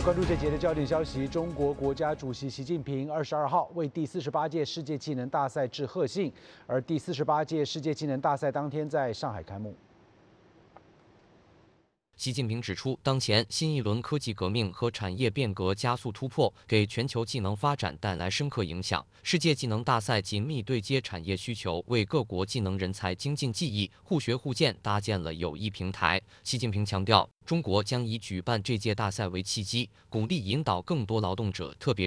关注这节的焦点消息，中国国家主席习近平22号为第48届世界技能大赛致贺信，而第48届世界技能大赛当天在上海开幕。 习近平指出，当前新一轮科技革命和产业变革加速突破，给全球技能发展带来深刻影响。世界技能大赛紧密对接产业需求，为各国技能人才精进技艺、互学互鉴搭建了有益平台。习近平强调，中国将以举办这届大赛为契机，鼓励引导更多劳动者，特别